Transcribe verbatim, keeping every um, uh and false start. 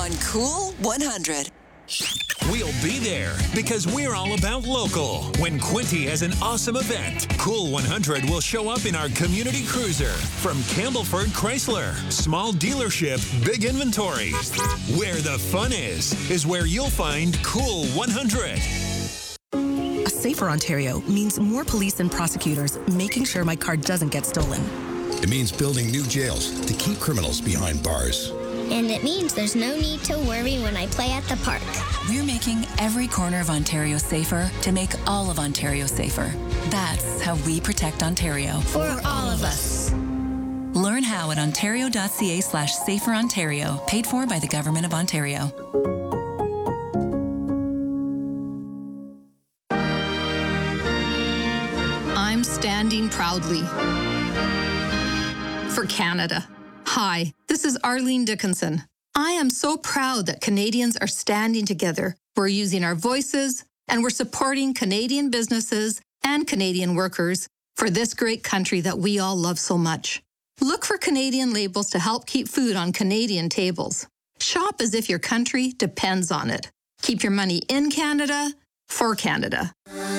on Cool one hundred. We'll be there because we're all about local. When Quinty has an awesome event, Cool one hundred will show up in our community cruiser. From Campbellford Chrysler, small dealership, big inventory. Where the fun is, is where you'll find Cool one hundred. A safer Ontario means more police and prosecutors making sure my car doesn't get stolen. It means building new jails to keep criminals behind bars. And it means there's no need to worry when I play at the park. We're making every corner of Ontario safer to make all of Ontario safer. That's how we protect Ontario. For all of us. Learn how at ontario.ca slash safer Ontario, paid for by the Government of Ontario. I'm standing proudly for Canada. Hi, this is Arlene Dickinson. I am so proud that Canadians are standing together. We're using our voices and we're supporting Canadian businesses and Canadian workers for this great country that we all love so much. Look for Canadian labels to help keep food on Canadian tables. Shop as if your country depends on it. Keep your money in Canada, for Canada.